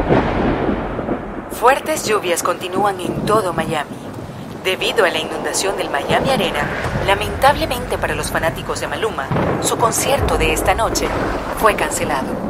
Fuertes lluvias continúan en todo Miami. Debido a la inundación del Miami Arena, lamentablemente para los fanáticos de Maluma, su concierto de esta noche fue cancelado.